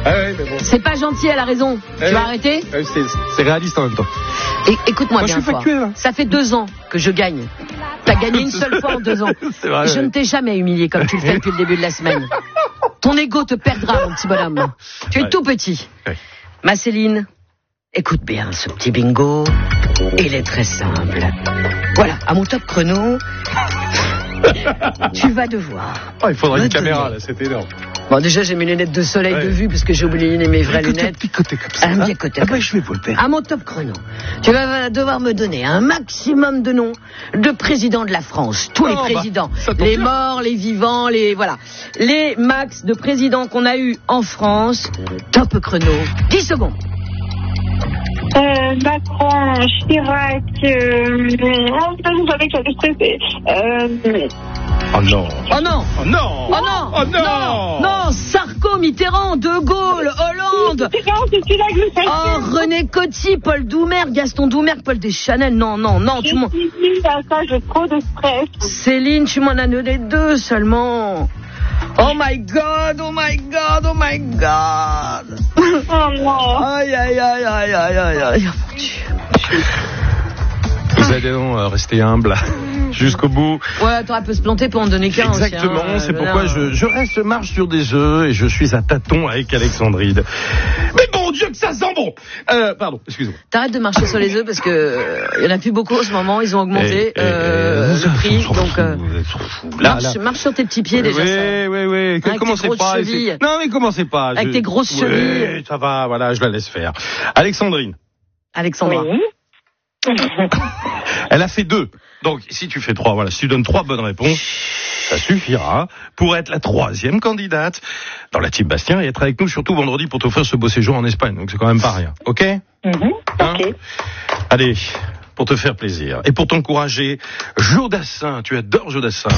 ouais, mais bon. C'est pas gentil, elle a raison. Tu vas arrêter? C'est réaliste en même temps. Écoute-moi bien, je suis factuel, hein. Ça fait 2 ans que je gagne. T'as gagné une seule fois en 2 ans. C'est vrai, Je ne t'ai jamais humilié comme tu le fais depuis le début de la semaine. Ton ego te perdra, mon petit bonhomme. Tu es tout petit. Ouais. Ma Céline, écoute bien ce petit bingo. Il est très simple. Voilà, à mon top chrono, tu vas devoir... Oh, il faudra une me caméra, donner. là, c'est énorme. Bon, déjà, j'ai mes lunettes de soleil de vue parce que j'ai oublié mes vraies lunettes. Picoté comme ça. Un picoté. Je vais vous le faire. À mon top chrono, tu vas devoir me donner un maximum de noms de présidents de la France. Tous les présidents. ça tombe Les bien. morts, les vivants, les max de présidents qu'on a eu en France. Top chrono. 10 secondes. Macron, Chirac, je savais que j'allais stresser. Oh non. Oh non! Oh non. Oh non! Oh non. Non! Sarko, Mitterrand, De Gaulle, Hollande! C'est celui-là que je sais. Oh, René Coty, Paul Doumer, Gaston Doumer, Paul Deschanel. Non, tout le monde. Ça, j'ai trop de stress. Céline, tu m'en as donné 2 seulement. Oh my God, oh my God, oh my God. Oh non. Aïe, aïe, aïe, aïe, aïe, aïe, aïe. Mon Dieu. Vous allez donc rester humble jusqu'au bout. Ouais, t'aurais pu se planter pour en donner qu'un aussi. Exactement, hein, c'est pourquoi je reste marche sur des œufs et je suis à tâtons avec Alexandrine. Mais bon Dieu que ça sent bon. Pardon, excusez-moi. T'arrêtes de marcher sur les œufs parce que il y en a plus beaucoup en ce moment, ils ont augmenté le prix, donc marche sur tes petits pieds déjà. Oui. Avec Commencez tes grosses pas. chevilles. Non mais commencez pas. Avec tes grosses chevilles. Oui, ça va, voilà, je la laisse faire. Alexandrine. Alexandra. Oui. Elle a fait 2. Donc, si tu fais 3, voilà, si tu donnes 3 bonnes réponses, ça suffira pour être la 3e candidate dans la team Bastien et être avec nous surtout vendredi pour t'offrir ce beau séjour en Espagne. Donc, c'est quand même pas rien. Ok? Ok. Allez, pour te faire plaisir et pour t'encourager, Joe Dassin, tu adores Joe Dassin.